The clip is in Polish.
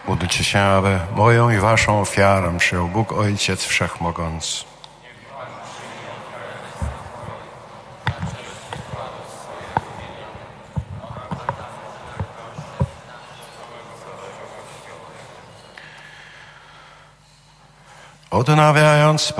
Módlcie się, aby moją i waszą ofiarę przyjął Bóg Ojciec Wszechmogący. Odnawiając